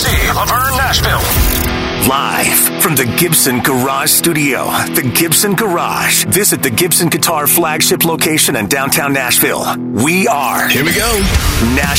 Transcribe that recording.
WMFC, Laverne, Nashville. Live from the Gibson Garage Studio, the Gibson Garage. Visit the Gibson Guitar flagship location in downtown Nashville. We are. Here we go. Nashville.